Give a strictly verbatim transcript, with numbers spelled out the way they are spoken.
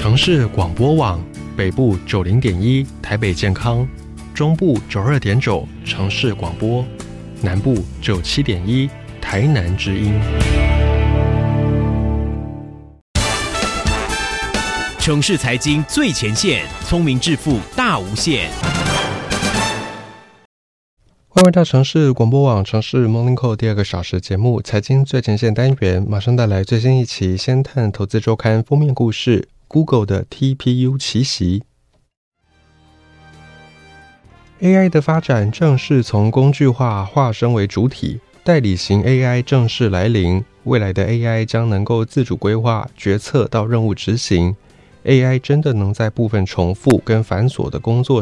城市广播网，北部九零点一台北健康，中部九二点九城市广播，南部九七点一台南之音。 城市财经最前线，聪明致富大无限。 欢迎回到城市广播网城市 Morning Call 第二个小时节目财经最前线单元，马上带来最新一期先探投资周刊封面故事 Google 的 T P U 奇袭。 A I 的发展正式从工具化化身为主体，代理型 A I 正式来临，未来的 A I 将能够自主规划决策到任务执行。 A I 真的能在部分重复跟繁琐的工作